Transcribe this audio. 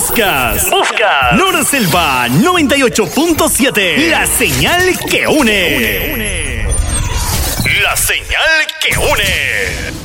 Buscas Nora Selva 98.7. La señal que une. La señal que une.